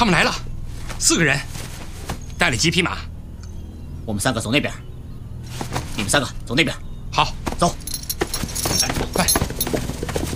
他们来了，4个人，带了几匹马。 我们3个走那边，你们3个走那边。 好。